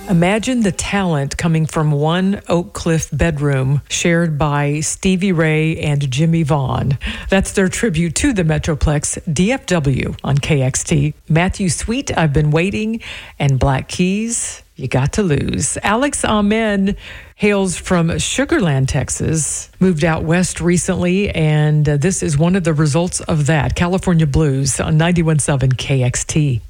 Imagine the talent coming from one Oak Cliff bedroom shared by Stevie Ray and Jimmy Vaughn. That's their tribute to the Metroplex DFW on KXT. Matthew Sweet, I've Been Waiting, and Black Keys, You Got to Lose. Alex Amen hails from Sugar Land, Texas, moved out west recently, and this is one of the results of that. California Blues on 91.7 KXT.